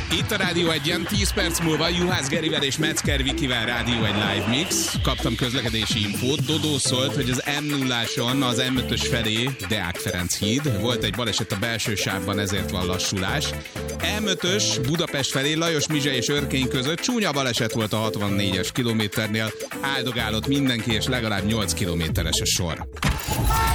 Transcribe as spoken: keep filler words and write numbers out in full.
Itt a Rádió egyen, tíz perc múlva Juhász Gerivel és Metzger Vikivel Rádió egy live mix. Kaptam közlekedési infót. Dodó szólt, hogy az em nulláson az em ötös felé, Deák Ferenc híd. Volt egy baleset a belső sávban, ezért van lassulás. em ötös Budapest felé, Lajos Mizse és Örkény között csúnya baleset volt a hatvannégyes kilométernél. Áldogálott mindenki, és legalább nyolc kilométeres a sor.